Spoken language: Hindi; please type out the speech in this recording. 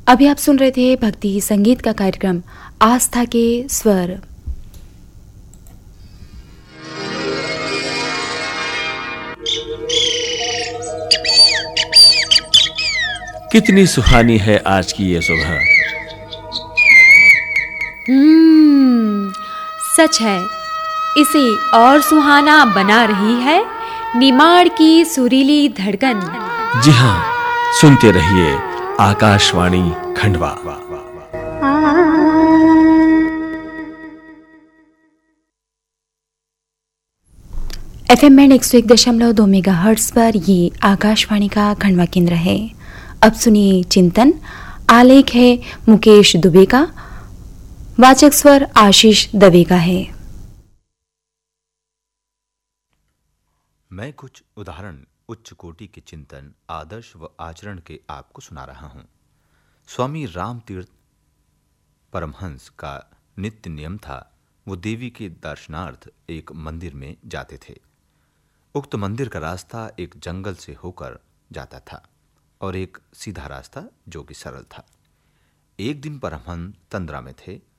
अभी आप सुन रहे थे भक्ति संगीत का कार्यक्रम आस्था के स्वर। कितनी सुहानी है आज की ये सुबह। सच है, इसे और सुहाना बना रही है निमाड़ की सुरीली धड़कन। जी हाँ, सुनते रहिए Akashvani Khandwa. FM band 101.2 megahertz पर ये आकाशवाणी का खंडवा केंद्र है। अब सुनिए चिंतन। आलेख है मुकेश दुबे का, वाचक स्वर आशीष दवे का है। मैं कुछ उदाहरण उच्च कोटि के चिंतन, आदर्श व आचरण के आपको सुना रहा हूं। स्वामी रामतीर्थ परमहंस का नित्य नियम था, वो देवी के दर्शनार्थ एक मंदिर में जाते थे। उक्त मंदिर का रास्ता एक जंगल से होकर जाता था और एक सीधा रास्ता जो कि सरल था। एक दिन परमहंस तंद्रा में थे